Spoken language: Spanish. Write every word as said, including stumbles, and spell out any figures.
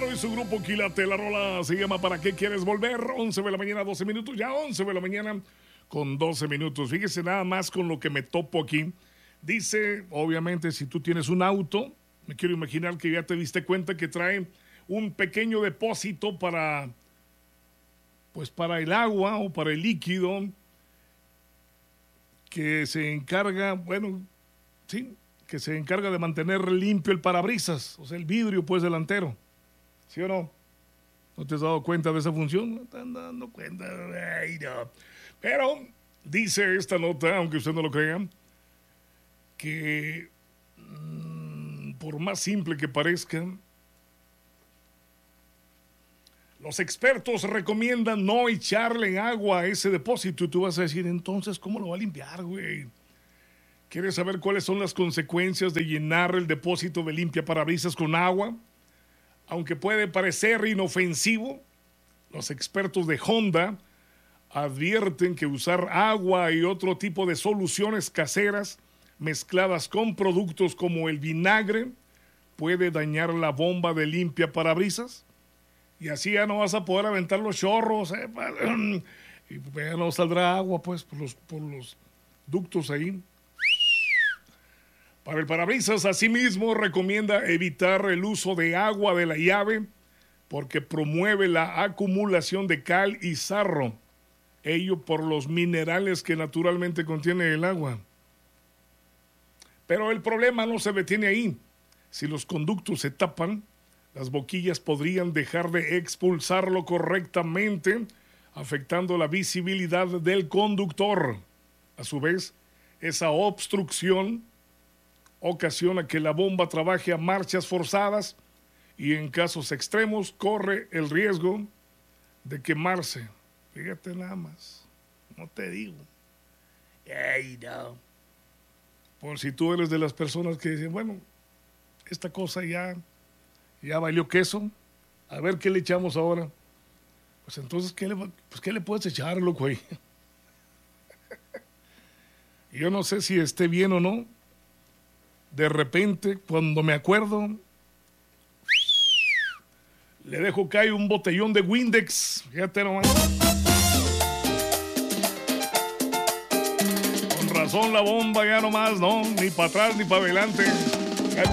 y su grupo Quilate. La rola se llama ¿Para qué quieres volver? once de la mañana, doce minutos. Ya once de la mañana con doce minutos. Fíjese nada más con lo que me topo aquí. Dice, obviamente, si tú tienes un auto, me quiero imaginar que ya te diste cuenta que trae un pequeño depósito para, pues para el agua o para el líquido que se encarga, bueno, sí, que se encarga de mantener limpio el parabrisas, o sea, el vidrio, pues, delantero. ¿Sí o no? ¿No te has dado cuenta de esa función? No te has dado cuenta. Ay, no. Pero dice esta nota, aunque usted no lo crea, que mmm, por más simple que parezca, los expertos recomiendan no echarle agua a ese depósito. Y tú vas a decir, entonces, ¿cómo lo va a limpiar, güey? ¿Quieres saber cuáles son las consecuencias de llenar el depósito de limpia parabrisas con agua? Aunque puede parecer inofensivo, los expertos de Honda advierten que usar agua y otro tipo de soluciones caseras mezcladas con productos como el vinagre puede dañar la bomba de limpia parabrisas. Y así ya no vas a poder aventar los chorros, ¿eh? Y ya no saldrá agua, pues, por los, por los ductos ahí. Para el parabrisas, asimismo, recomienda evitar el uso de agua de la llave porque promueve la acumulación de cal y sarro, ello por los minerales que naturalmente contiene el agua. Pero el problema no se detiene ahí. Si los conductos se tapan, las boquillas podrían dejar de expulsarlo correctamente, afectando la visibilidad del conductor. A su vez, esa obstrucción ocasiona que la bomba trabaje a marchas forzadas y en casos extremos corre el riesgo de quemarse. Fíjate nada más, no te digo. Ay, no. Por si tú eres de las personas que dicen, bueno, esta cosa ya, ya valió queso, a ver qué le echamos ahora. Pues entonces, ¿qué le, pues, ¿qué le puedes echar, loco, ahí? Yo no sé si esté bien o no. De repente, cuando me acuerdo, le dejo caer un botellón de Windex. Fíjate nomás. Con razón la bomba ya nomás, no, ni para atrás ni para adelante.